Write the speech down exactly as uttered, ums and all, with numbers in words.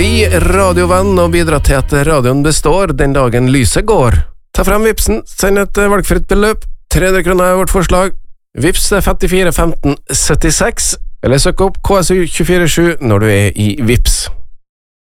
Bli radiovenn og bidra til at radioen består den dagen lyset går. Ta frem vipsen, send et valgfritt beløp. tre hundre kroner er vårt forslag. Vips er femtifire femten syttiseks, eller søk opp K S U to fire sju når du er i Vips.